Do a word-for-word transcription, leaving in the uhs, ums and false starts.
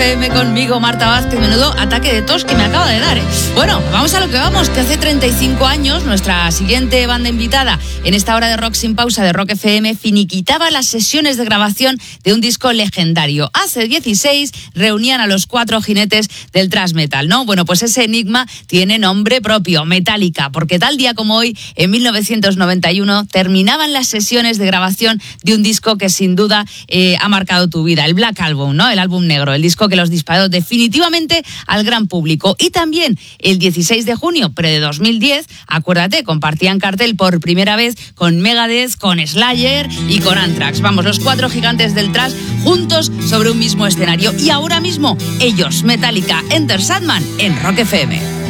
F M conmigo, Marta Vázquez. Menudo ataque de tos que me acaba de dar, ¿eh? Bueno, vamos a lo que vamos, que hace treinta y cinco años nuestra siguiente banda invitada en esta hora de Rock Sin Pausa de Rock F M finiquitaba las sesiones de grabación de un disco legendario. Hace dieciséis reunían a los cuatro jinetes del thrash metal, ¿no? Bueno, pues ese enigma tiene nombre propio, Metallica, porque tal día como hoy, en mil novecientos noventa y uno, terminaban las sesiones de grabación de un disco que sin duda eh, ha marcado tu vida, el Black Album, ¿no? El álbum negro, el disco que los disparó definitivamente al gran público. Y también el dieciséis de junio, pero de dos mil diez, acuérdate, compartían cartel por primera vez con Megadeth, con Slayer y con Anthrax. Vamos, los cuatro gigantes del thrash juntos sobre un mismo escenario. Y ahora mismo, ellos, Metallica, Enter Sandman en Rock F M.